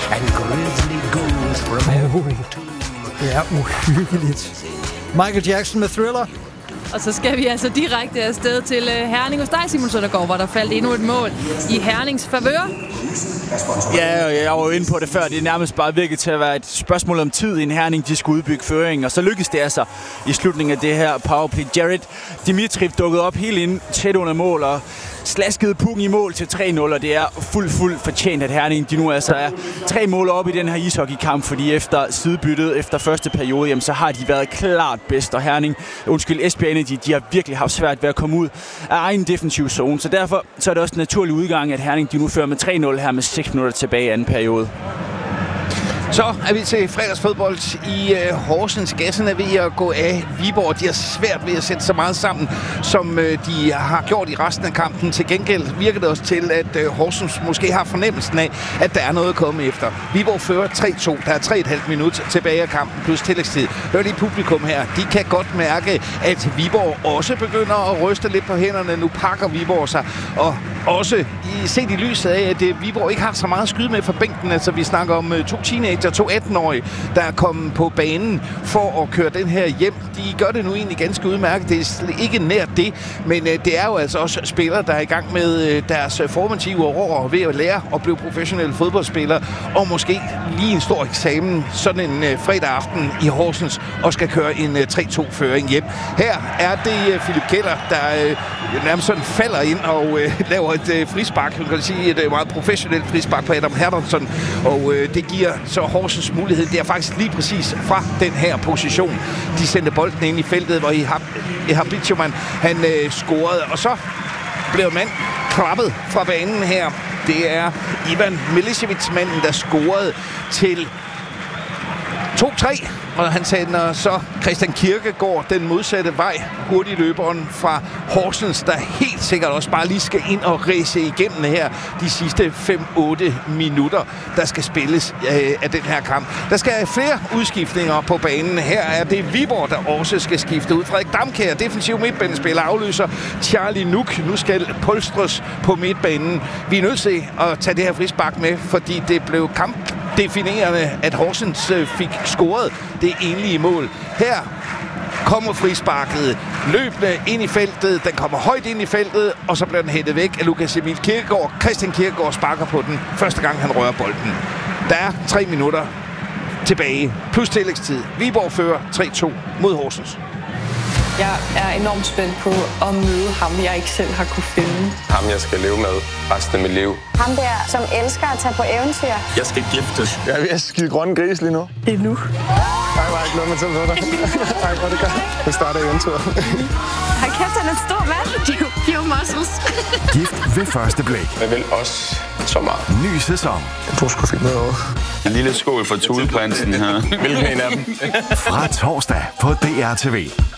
and grisly ghouls from Det er uhyggeligt. Michael Jackson med Thriller. Og så skal vi altså direkte afsted til Herning hos dig, Simon Søndergaard, hvor der faldt endnu et mål i Hernings favør. Ja, jeg var jo inde på det før. Det er nærmest bare virket til at være et spørgsmål om tid i en Herning, de skulle udbygge føringen. Og så lykkedes det altså i slutningen af det her powerplay. Jared Dimitriv dukkede op helt ind tæt under mål og slaskede pukken i mål til 3-0. Og det er fuldt fortjent, at Herning de nu altså er 3 mål op i den her ishockeykamp. Fordi efter sidebyttet, efter første periode, jamen, så har de været klart bedst. Og Esbjerg Energy, de har virkelig haft svært ved at komme ud af egen defensiv zone. Så derfor så er det også en naturlig udgang, at Herning de nu fører med 3-0 her med 6 minutter tilbage i anden periode. Så er vi til fredagsfodbold i Horsens. Gassen er ved at gå af. Viborg, de har svært ved at sætte så meget sammen, som de har gjort i resten af kampen. Til gengæld virker det også til, at Horsens måske har fornemmelsen af, at der er noget at komme efter. Viborg fører 3-2. Der er 3,5 minutter tilbage af kampen plus tillægstid. Hør lige publikum her. De kan godt mærke, at Viborg også begynder at ryste lidt på hænderne. Nu pakker Viborg sig, og også set i lyset af, at Viborg ikke har så meget at skyde med fra bænken. Altså, vi snakker om 2 teenager, 2 18-årige, der er kommet på banen for at køre den her hjem. De gør det nu egentlig ganske udmærket. Det er ikke nært det, men det er jo altså også spillere, der er i gang med deres formative år ved at lære at blive professionelle fodboldspillere, og måske lige en stor eksamen sådan en fredag aften i Horsens, og skal køre en 3-2-føring hjem. Her er det Philip Keller, der nærmest sådan falder ind og laver et frispark. Man kan sige et meget professionelt frispark på Adam Hermansson, og det giver så Horsens mulighed. Det er faktisk lige præcis fra den her position. De sendte bolden ind i feltet, hvor Ihab Bitchuman, han scorede, og så blev mand klappet fra banen her. Det er Ivan Milicevic-manden, der scorede til 2-3, og han sender så Christian Kirkegaard den modsatte vej. Hurtigløberen fra Horsens, der helt sikkert også bare lige skal ind og ræse igennem her de sidste 5-8 minutter, der skal spilles af den her kamp. Der skal flere udskiftninger på banen. Her er det Viborg, der også skal skifte ud. Frederik Damkjær, defensiv midtbanespiller, afløser Charlie Nuk. Nu skal polstres på midtbanen. Vi er nødt til at tage det her frispark med, fordi det blev kampdefinerende, at Horsens fik scoret det enlige mål. Her kommer frisparket løbende ind i feltet. Den kommer højt ind i feltet, og så bliver den hættet væk af Lukas Emil Kirkegaard. Christian Kirkegaard sparker på den første gang, han rører bolden. Der er 3 minutter tilbage, plus tillægstid. Viborg fører 3-2 mod Horsens. Jeg er enormt spændt på at møde ham, jeg ikke selv har kunne finde. Ham, jeg skal leve med resten af mit liv. Ham der, som elsker at tage på eventyr. Jeg skal giftes. Jeg er ved at skide grønne gris lige nu. Det er nu. Nej, var ikke noget med til dig. Nej, hvor det gør. Det starter eventyret. Hold kæft, han er en stor mand. Give muscles. Gift ved første blik. Jeg vil også så meget. Ny sæson. Jeg tror sgu fint noget over. En lille skål for Thuleprinsen her. Hvilken en af dem? Fra torsdag på DR TV.